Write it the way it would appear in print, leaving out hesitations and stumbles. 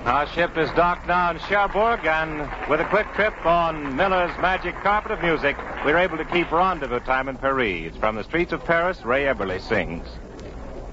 Our ship is docked now in Cherbourg, and with a quick trip on Miller's Magic Carpet of Music, we're able to keep rendezvous time in Paris. From the streets of Paris, Ray Eberle sings.